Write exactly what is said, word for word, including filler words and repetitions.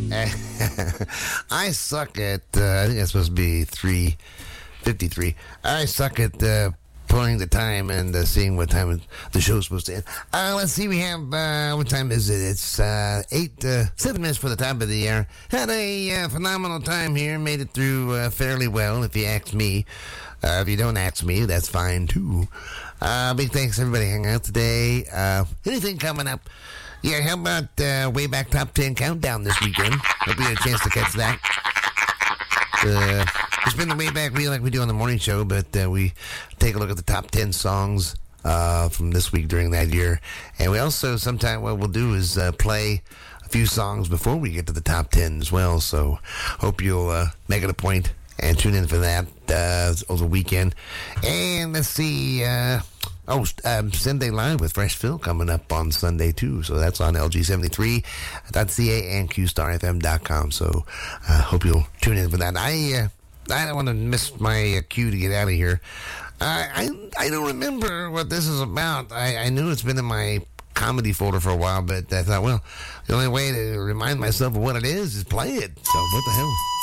I suck at, uh, I think it's supposed to be three fifty-three. I suck at uh, pulling the time and uh, seeing what time the show's supposed to end. Uh, let's see, we have, uh, what time is it? It's uh, eight, uh, seven minutes for the top of the hour. Had a uh, phenomenal time here. Made it through uh, fairly well, if you ask me. Uh, if you don't ask me, that's fine, too. Uh, big thanks to everybody hanging out today. Uh, anything coming up? Yeah, how about uh, way back top ten countdown this weekend? Hope you had a chance to catch that. Uh, we spin the way back wheel like we do on the morning show, but uh, we take a look at the top ten songs uh, from this week during that year. And we also, sometime what we'll do is uh, play a few songs before we get to the top ten as well. So hope you'll uh, make it a point and tune in for that uh, over the weekend. And let's see... Uh, Oh, um, Sunday Live with Fresh Phil coming up on Sunday, too. So that's on L G seventy-three dot C A and Q star F M dot com. So I uh, hope you'll tune in for that. I uh, I don't want to miss my uh, cue to get out of here. Uh, I I don't remember what this is about. I, I knew it's been in my comedy folder for a while, but I thought, well, the only way to remind myself of what it is is play it. So what the hell?